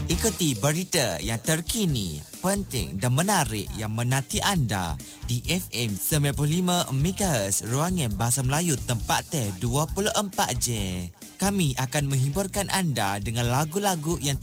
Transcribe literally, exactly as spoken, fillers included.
Ikuti berita yang terkini, penting dan menarik yang menanti anda di F M sembilan puluh lima MHz Ruangan Bahasa Melayu tempat teh dua puluh empat jam. Kami akan menghiburkan anda dengan lagu-lagu yang